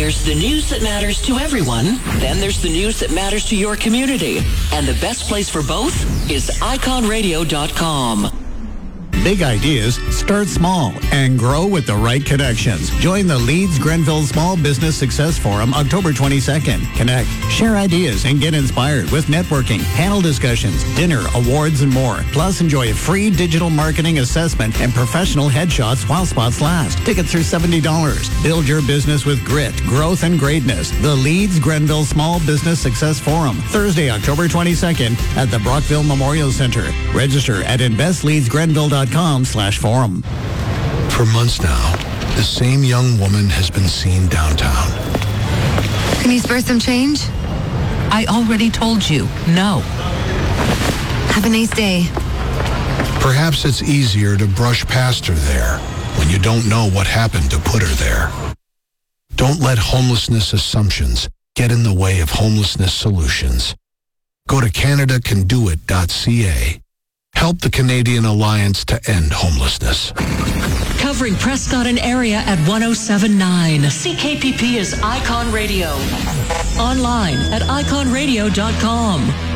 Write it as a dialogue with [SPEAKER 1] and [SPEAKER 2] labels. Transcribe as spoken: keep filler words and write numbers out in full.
[SPEAKER 1] There's the news that matters to everyone. Then there's the news that matters to your community. And the best place for both is icon radio dot com.
[SPEAKER 2] Big ideas start small and grow with the right connections. Join the Leeds Grenville Small Business Success Forum October twenty-second. Connect, share ideas, and get inspired with networking, panel discussions, dinner, awards, and more. Plus, enjoy a free digital marketing assessment and professional headshots while spots last. Tickets are seventy dollars. Build your business with grit, growth, and greatness. The Leeds Grenville Small Business Success Forum, Thursday, October twenty-second at the Brockville Memorial Center. Register at invest leeds grenville dot com slash forum.
[SPEAKER 3] For months now, the same young woman has been seen downtown.
[SPEAKER 4] Can you spare some change?
[SPEAKER 5] I already told you, no.
[SPEAKER 4] Have a nice day.
[SPEAKER 3] Perhaps it's easier to brush past her there when you don't know what happened to put her there. Don't let homelessness assumptions get in the way of homelessness solutions. Go to canada can do it dot c a. Help the Canadian Alliance to End Homelessness.
[SPEAKER 1] Covering Prescott and area at one oh seven point nine. C K P P is Icon Radio. Online at icon radio dot com.